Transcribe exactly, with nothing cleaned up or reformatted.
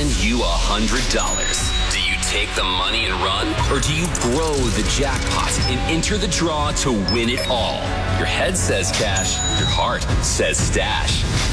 you one hundred dollars. Do you take the money and run? Or do you grow the jackpot and enter the draw to win it all? Your head says cash. Your heart says stash.